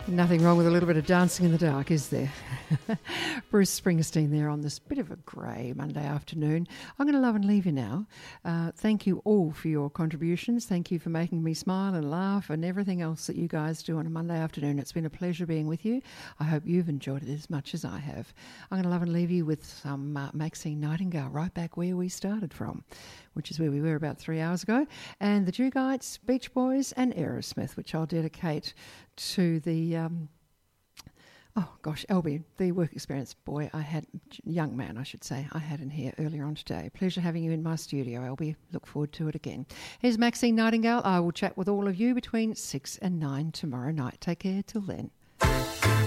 Nothing wrong with a little bit of dancing in the dark, is there? Bruce Springsteen there on this bit of a grey Monday afternoon. I'm going to love and leave you now. Thank you all for your contributions. Thank you for making me smile and laugh and everything else that you guys do on a Monday afternoon. It's been a pleasure being with you. I hope you've enjoyed it as much as I have. I'm going to love and leave you with some Maxine Nightingale, right back where we started from, which is where we were about 3 hours ago, and the Dugeites, Beach Boys and Aerosmith, which I'll dedicate to the, Albie, the work experience young man, I should say, I had in here earlier on today. Pleasure having you in my studio, Albie. Look forward to it again. Here's Maxine Nightingale. I will chat with all of you between 6 and 9 tomorrow night. Take care till then.